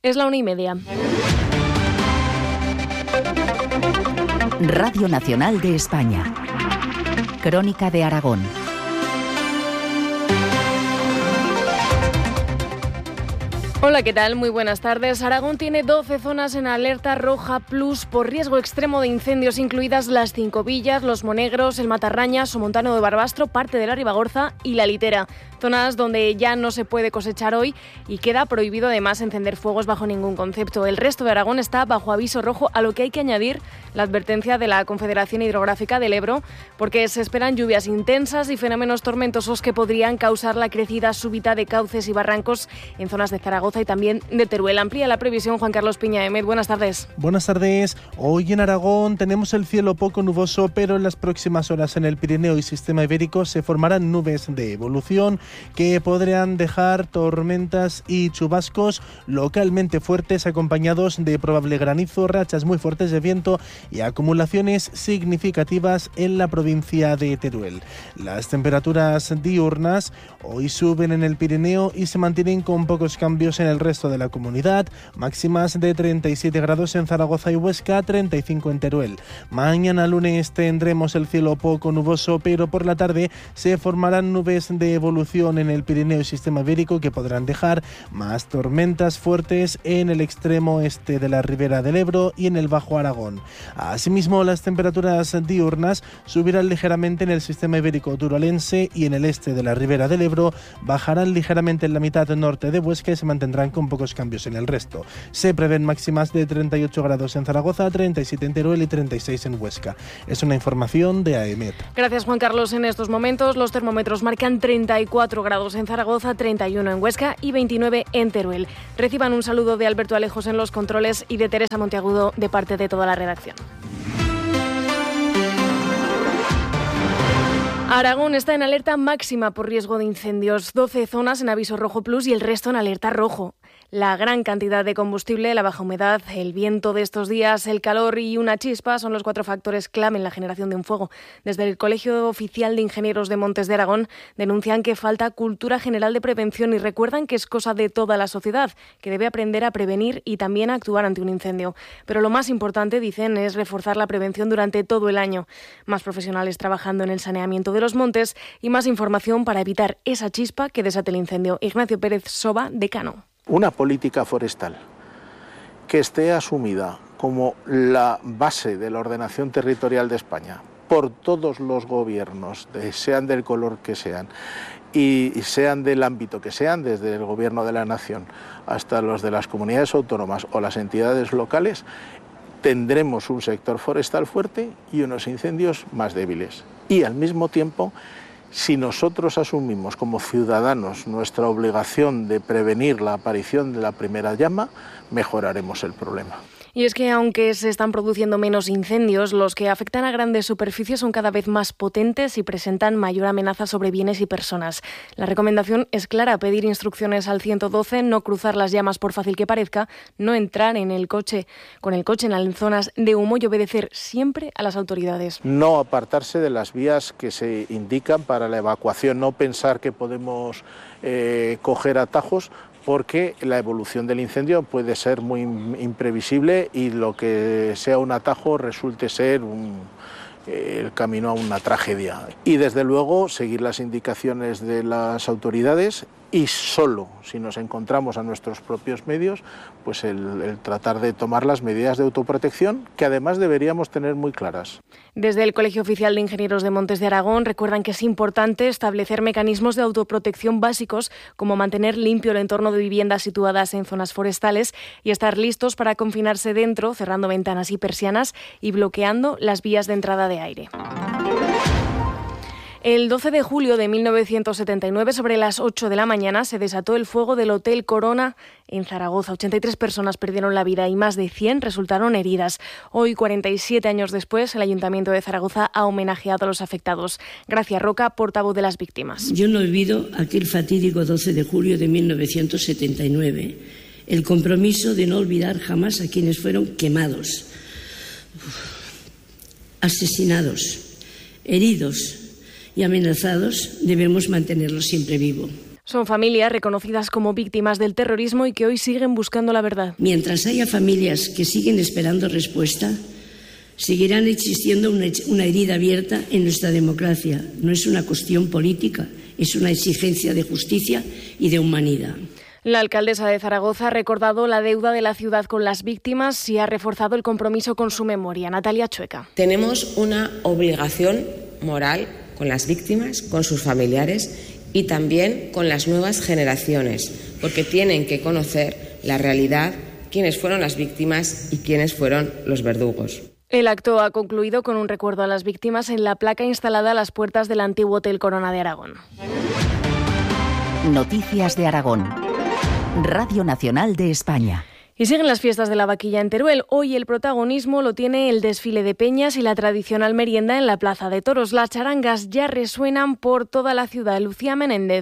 Es la 1:30. Radio Nacional de España. Crónica de Aragón. Hola, ¿qué tal? Muy buenas tardes. Aragón tiene 12 zonas en alerta roja plus por riesgo extremo de incendios, incluidas las Cinco Villas, Los Monegros, el Matarrañas, Somontano de Barbastro, parte de la Ribagorza y la Litera. Zonas donde ya no se puede cosechar hoy y queda prohibido además encender fuegos bajo ningún concepto. El resto de Aragón está bajo aviso rojo, a lo que hay que añadir la advertencia de la Confederación Hidrográfica del Ebro, porque se esperan lluvias intensas y fenómenos tormentosos que podrían causar la crecida súbita de cauces y barrancos en zonas de Zaragoza y también de Teruel. Amplía la previsión Juan Carlos Piña. Emet, buenas tardes. Buenas tardes. Hoy en Aragón tenemos el cielo poco nuboso, pero en las próximas horas en el Pirineo y Sistema Ibérico se formarán nubes de evolución que podrían dejar tormentas y chubascos localmente fuertes, acompañados de probable granizo, rachas muy fuertes de viento y acumulaciones significativas en la provincia de Teruel. Las temperaturas diurnas hoy suben en el Pirineo y se mantienen con pocos cambios en el resto de la comunidad, máximas de 37 grados en Zaragoza y Huesca, 35 en Teruel. Mañana lunes tendremos el cielo poco nuboso, pero por la tarde se formarán nubes de evolución en el Pirineo y Sistema Ibérico que podrán dejar más tormentas fuertes en el extremo este de la Ribera del Ebro y en el Bajo Aragón. Asimismo, las temperaturas diurnas subirán ligeramente en el Sistema Ibérico turolense y en el este de la Ribera del Ebro, bajarán ligeramente en la mitad norte de Huesca y se mantendrán con pocos cambios en el resto. Se prevén máximas de 38 grados en Zaragoza, 37 en Teruel y 36 en Huesca. Es una información de AEMET. Gracias, Juan Carlos. En estos momentos los termómetros marcan 34 grados en Zaragoza, 31 en Huesca y 29 en Teruel. Reciban un saludo de Alberto Alejos en los controles y de Teresa Monteagudo de parte de toda la redacción. Aragón está en alerta máxima por riesgo de incendios. 12 zonas en aviso rojo plus y el resto en alerta rojo. La gran cantidad de combustible, la baja humedad, el viento de estos días, el calor y una chispa son los 4 factores clave en la generación de un fuego. Desde el Colegio Oficial de Ingenieros de Montes de Aragón denuncian que falta cultura general de prevención y recuerdan que es cosa de toda la sociedad, que debe aprender a prevenir y también a actuar ante un incendio. Pero lo más importante, dicen, es reforzar la prevención durante todo el año. Más profesionales trabajando en el saneamiento de los montes y más información para evitar esa chispa que desate el incendio. Ignacio Pérez Soba, decano. Una política forestal que esté asumida como la base de la ordenación territorial de España por todos los gobiernos, sean del color que sean y sean del ámbito que sean, desde el gobierno de la nación hasta los de las comunidades autónomas o las entidades locales, tendremos un sector forestal fuerte y unos incendios más débiles. Y al mismo tiempo, si nosotros asumimos como ciudadanos nuestra obligación de prevenir la aparición de la primera llama, mejoraremos el problema. Y es que aunque se están produciendo menos incendios, los que afectan a grandes superficies son cada vez más potentes y presentan mayor amenaza sobre bienes y personas. La recomendación es clara: pedir instrucciones al 112, no cruzar las llamas por fácil que parezca, no entrar con el coche en las zonas de humo y obedecer siempre a las autoridades. No apartarse de las vías que se indican para la evacuación, no pensar que podemos coger atajos, porque la evolución del incendio puede ser muy imprevisible y lo que sea un atajo resulte ser el camino a una tragedia. Y desde luego seguir las indicaciones de las autoridades y solo si nos encontramos a nuestros propios medios, pues el tratar de tomar las medidas de autoprotección que además deberíamos tener muy claras. Desde el Colegio Oficial de Ingenieros de Montes de Aragón recuerdan que es importante establecer mecanismos de autoprotección básicos, como mantener limpio el entorno de viviendas situadas en zonas forestales y estar listos para confinarse dentro, cerrando ventanas y persianas y bloqueando las vías de entrada de aire. El 12 de julio de 1979, sobre las 8 de la mañana, se desató el fuego del Hotel Corona en Zaragoza. 83 personas perdieron la vida y más de 100 resultaron heridas. Hoy, 47 años después, el Ayuntamiento de Zaragoza ha homenajeado a los afectados. Gracia Roca, portavoz de las víctimas. Yo no olvido aquel fatídico 12 de julio de 1979. El compromiso de no olvidar jamás a quienes fueron quemados, asesinados, heridos y amenazados, debemos mantenerlo siempre vivo. Son familias reconocidas como víctimas del terrorismo y que hoy siguen buscando la verdad. Mientras haya familias que siguen esperando respuesta, seguirán existiendo una herida abierta en nuestra democracia. No es una cuestión política, es una exigencia de justicia y de humanidad. La alcaldesa de Zaragoza ha recordado la deuda de la ciudad con las víctimas y ha reforzado el compromiso con su memoria. Natalia Chueca. Tenemos una obligación moral con las víctimas, con sus familiares y también con las nuevas generaciones, porque tienen que conocer la realidad, quiénes fueron las víctimas y quiénes fueron los verdugos. El acto ha concluido con un recuerdo a las víctimas en la placa instalada a las puertas del antiguo Hotel Corona de Aragón. Noticias de Aragón. Radio Nacional de España. Y siguen las fiestas de la vaquilla en Teruel. Hoy el protagonismo lo tiene el desfile de peñas y la tradicional merienda en la Plaza de Toros. Las charangas ya resuenan por toda la ciudad. Lucía Menéndez.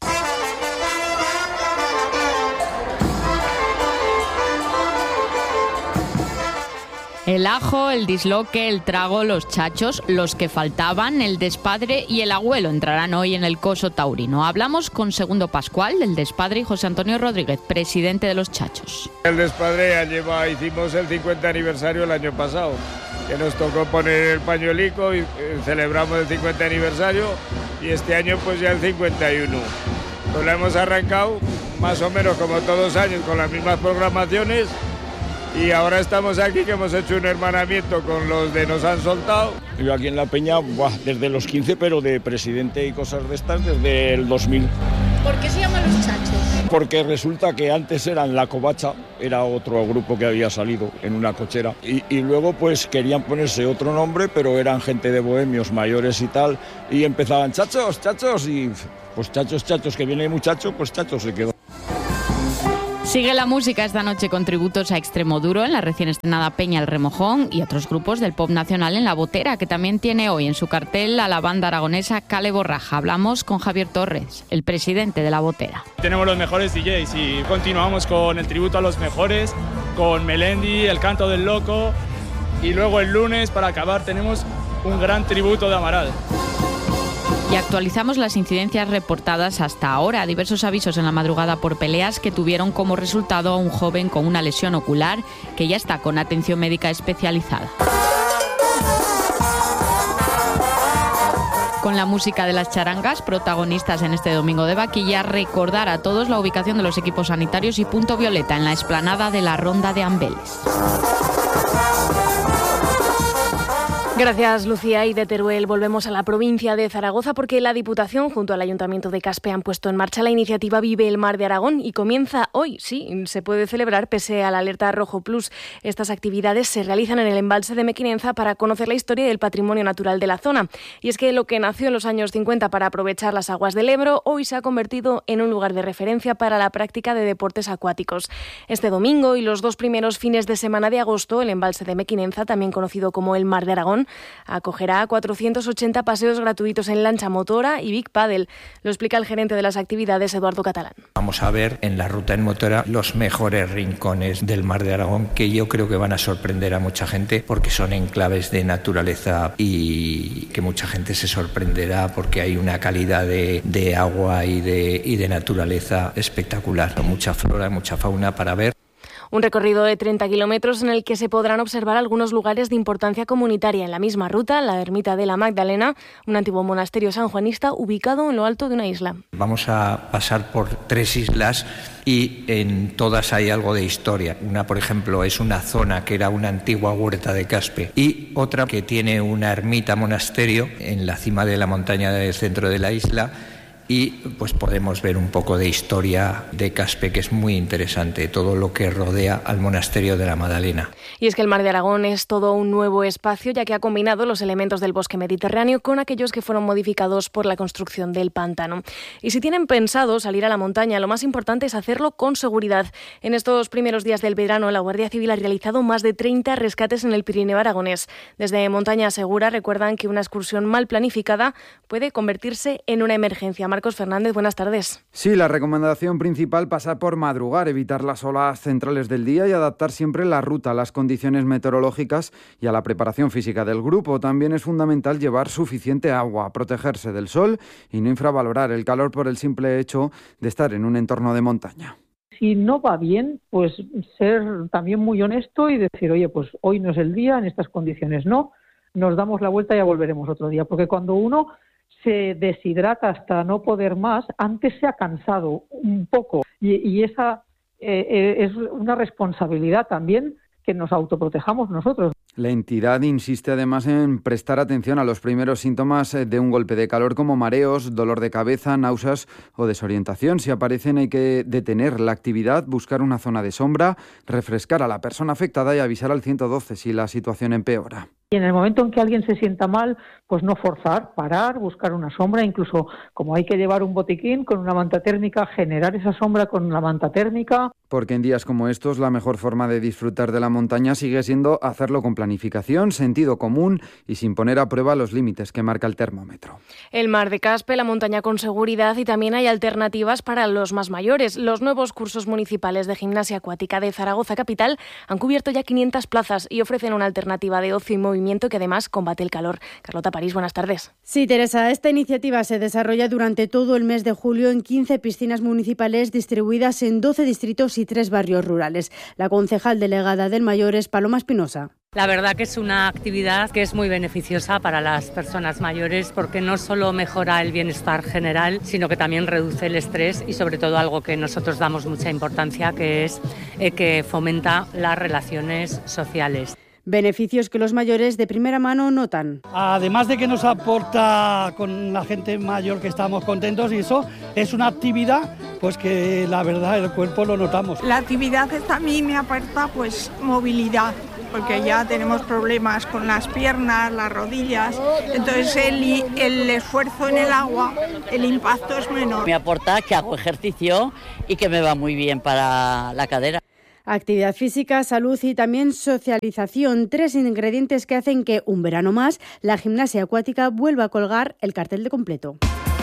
El ajo, el disloque, el trago, los chachos, los que faltaban, el despadre y el abuelo entrarán hoy en el coso taurino. Hablamos con Segundo Pascual, del despadre, y José Antonio Rodríguez, presidente de los chachos. El despadre hicimos el 50 aniversario el año pasado, que nos tocó poner el pañuelico y celebramos el 50 aniversario y este año pues ya el 51. Pues lo hemos arrancado más o menos como todos los años con las mismas programaciones. Y ahora estamos aquí, que hemos hecho un hermanamiento con los de Nos Han Soltado. Yo aquí en La Peña, desde los 15, pero de presidente y cosas de estas desde el 2000. ¿Por qué se llaman los chachos? Porque resulta que antes eran La Covacha, era otro grupo que había salido en una cochera. Y luego pues querían ponerse otro nombre, pero eran gente de bohemios mayores y tal. Y empezaban chachos, chachos, y pues chachos, chachos, que viene muchacho, pues chachos se quedó. Sigue la música esta noche con tributos a Extremoduro en la recién estrenada Peña El Remojón y otros grupos del pop nacional en La Botera, que también tiene hoy en su cartel a la banda aragonesa Cale Borraja. Hablamos con Javier Torres, el presidente de La Botera. Tenemos los mejores DJs y continuamos con el tributo a los mejores, con Melendi, El Canto del Loco, y luego el lunes, para acabar, tenemos un gran tributo de Amaral. Y actualizamos las incidencias reportadas hasta ahora. Diversos avisos en la madrugada por peleas que tuvieron como resultado a un joven con una lesión ocular que ya está con atención médica especializada. Con la música de las charangas, protagonistas en este domingo de vaquilla, recordar a todos la ubicación de los equipos sanitarios y punto violeta en la explanada de la Ronda de Ambeles. Gracias, Lucía. Y de Teruel volvemos a la provincia de Zaragoza porque la Diputación junto al Ayuntamiento de Caspe han puesto en marcha la iniciativa Vive el Mar de Aragón y comienza hoy. Sí, se puede celebrar pese a la alerta rojo plus. Estas actividades se realizan en el embalse de Mequinenza para conocer la historia y el patrimonio natural de la zona. Y es que lo que nació en los años 50 para aprovechar las aguas del Ebro hoy se ha convertido en un lugar de referencia para la práctica de deportes acuáticos. Este domingo y los 2 primeros fines de semana de agosto, el embalse de Mequinenza, también conocido como el Mar de Aragón, acogerá 480 paseos gratuitos en lancha motora y Big Paddle. Lo explica el gerente de las actividades, Eduardo Catalán. Vamos a ver en la ruta en motora los mejores rincones del Mar de Aragón, que yo creo que van a sorprender a mucha gente porque son enclaves de naturaleza y que mucha gente se sorprenderá porque hay una calidad de agua y de naturaleza espectacular. Mucha flora, mucha fauna para ver. Un recorrido de 30 kilómetros en el que se podrán observar algunos lugares de importancia comunitaria. En la misma ruta, la ermita de la Magdalena, un antiguo monasterio sanjuanista ubicado en lo alto de una isla. Vamos a pasar por 3 islas y en todas hay algo de historia. Una, por ejemplo, es una zona que era una antigua huerta de Caspe y otra que tiene una ermita monasterio en la cima de la montaña del centro de la isla. Y pues podemos ver un poco de historia de Caspe, que es muy interesante, todo lo que rodea al monasterio de la Magdalena. Y es que el Mar de Aragón es todo un nuevo espacio, ya que ha combinado los elementos del bosque mediterráneo con aquellos que fueron modificados por la construcción del pantano. Y si tienen pensado salir a la montaña, lo más importante es hacerlo con seguridad. En estos primeros días del verano, la Guardia Civil ha realizado más de 30 rescates en el Pirineo aragonés. Desde Montaña Segura recuerdan que una excursión mal planificada puede convertirse en una emergencia. Marcos Marcos Fernández, buenas tardes. Sí, la recomendación principal pasa por madrugar, evitar las horas centrales del día y adaptar siempre la ruta a las condiciones meteorológicas y a la preparación física del grupo. También es fundamental llevar suficiente agua, protegerse del sol y no infravalorar el calor por el simple hecho de estar en un entorno de montaña. Si no va bien, pues ser también muy honesto y decir, oye, pues hoy no es el día, en estas condiciones no, nos damos la vuelta y ya volveremos otro día. Porque cuando uno se deshidrata hasta no poder más, antes se ha cansado un poco. Y esa es una responsabilidad también que nos autoprotejamos nosotros. La entidad insiste además en prestar atención a los primeros síntomas de un golpe de calor como mareos, dolor de cabeza, náuseas o desorientación. Si aparecen hay que detener la actividad, buscar una zona de sombra, refrescar a la persona afectada y avisar al 112 si la situación empeora. Y en el momento en que alguien se sienta mal, pues no forzar, parar, buscar una sombra, incluso como hay que llevar un botiquín con una manta térmica, generar esa sombra con una manta térmica. Porque en días como estos la mejor forma de disfrutar de la montaña sigue siendo hacerlo con planificación, sentido común y sin poner a prueba los límites que marca el termómetro. El Mar de Caspe, la montaña con seguridad y también hay alternativas para los más mayores. Los nuevos cursos municipales de gimnasia acuática de Zaragoza Capital han cubierto ya 500 plazas y ofrecen una alternativa de ocio y movimiento que además combate el calor. Carlota París, buenas tardes. Sí, Teresa, esta iniciativa se desarrolla durante todo el mes de julio en 15 piscinas municipales distribuidas en 12 distritos y 3 barrios rurales. La concejal delegada del Mayor es Paloma Espinosa. La verdad que es una actividad que es muy beneficiosa para las personas mayores porque no solo mejora el bienestar general, sino que también reduce el estrés y sobre todo algo que nosotros damos mucha importancia, que es que fomenta las relaciones sociales. Beneficios que los mayores de primera mano notan. Además de que nos aporta con la gente mayor que estamos contentos y eso es una actividad pues que la verdad el cuerpo lo notamos. La actividad esta a mí me aporta pues movilidad, porque ya tenemos problemas con las piernas, las rodillas, entonces el esfuerzo en el agua, el impacto es menor. Me aporta que hago ejercicio y que me va muy bien para la cadera. Actividad física, salud y también socialización, 3 ingredientes que hacen que, un verano más, la gimnasia acuática vuelva a colgar el cartel de completo.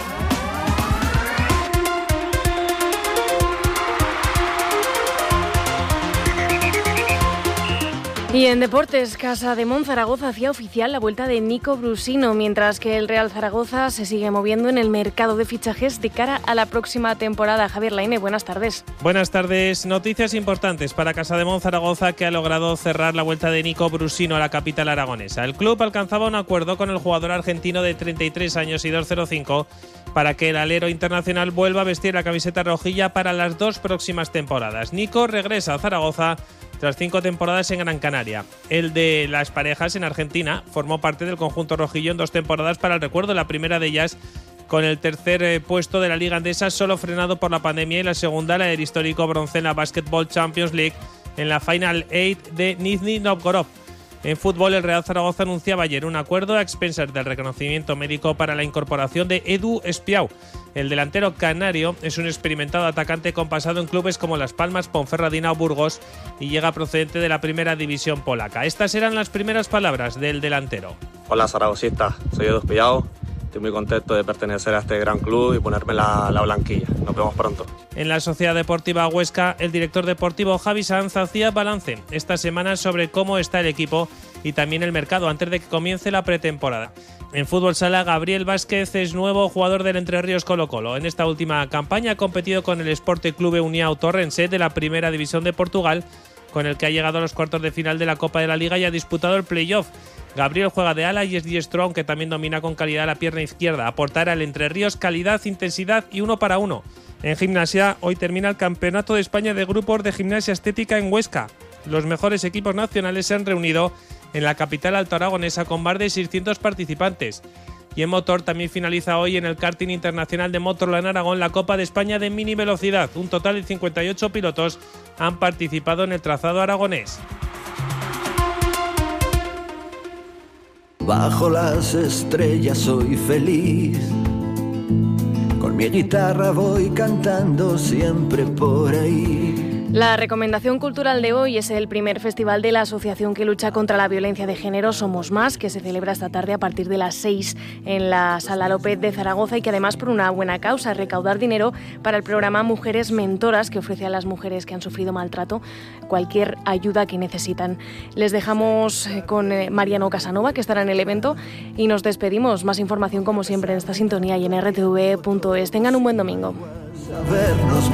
Y en deportes, Casa de Monzaragoza hacía oficial la vuelta de Nico Brusino, mientras que el Real Zaragoza se sigue moviendo en el mercado de fichajes de cara a la próxima temporada. Javier Laine, buenas tardes. Buenas tardes. Noticias importantes para Casa de Monzaragoza, que ha logrado cerrar la vuelta de Nico Brusino a la capital aragonesa. El club alcanzaba un acuerdo con el jugador argentino de 33 años y 2,05 para que el alero internacional vuelva a vestir la camiseta rojilla para las 2 próximas temporadas. Nico regresa a Zaragoza tras 5 temporadas en Gran Canaria. El de las parejas en Argentina formó parte del conjunto rojillo en 2 temporadas para el recuerdo, la primera de ellas con el tercer puesto de la Liga Andesa, solo frenado por la pandemia, y la segunda, la del histórico bronce en la Basketball Champions League en la Final 8 de Nizhny Novgorod. En fútbol, el Real Zaragoza anunciaba ayer un acuerdo a expensas del reconocimiento médico para la incorporación de Edu Espiau. El delantero canario es un experimentado atacante con pasado en clubes como Las Palmas, Ponferradina o Burgos y llega procedente de la primera división polaca. Estas eran las primeras palabras del delantero. Hola zaragocista, soy Edu Espiau. Estoy muy contento de pertenecer a este gran club y ponerme la blanquilla. Nos vemos pronto. En la Sociedad Deportiva Huesca, el director deportivo Javi Sanz hacía balance esta semana sobre cómo está el equipo y también el mercado antes de que comience la pretemporada. En fútbol sala, Gabriel Vázquez es nuevo jugador del Entre Ríos Colo-Colo. En esta última campaña ha competido con el Esporte Clube União Torrense de la Primera División de Portugal, con el que ha llegado a los cuartos de final de la Copa de la Liga y ha disputado el playoff. Gabriel juega de ala y es diestro, aunque también domina con calidad la pierna izquierda. Aportará al Entre Ríos calidad, intensidad y 1 para 1. En gimnasia, hoy termina el Campeonato de España de Grupos de Gimnasia Estética en Huesca. Los mejores equipos nacionales se han reunido en la capital altoaragonesa con más de 600 participantes. Y en motor también finaliza hoy en el karting internacional de Motorland Aragón la Copa de España de mini velocidad. Un total de 58 pilotos han participado en el trazado aragonés. Bajo las estrellas soy feliz, con mi guitarra voy cantando siempre por ahí. La recomendación cultural de hoy es el primer festival de la asociación que lucha contra la violencia de género Somos Más, que se celebra esta tarde a partir de las 6 en la Sala López de Zaragoza y que además por una buena causa, recaudar dinero para el programa Mujeres Mentoras, que ofrece a las mujeres que han sufrido maltrato cualquier ayuda que necesitan. Les dejamos con Mariano Casanova, que estará en el evento, y nos despedimos. Más información como siempre en esta sintonía y en rtv.es. Tengan un buen domingo.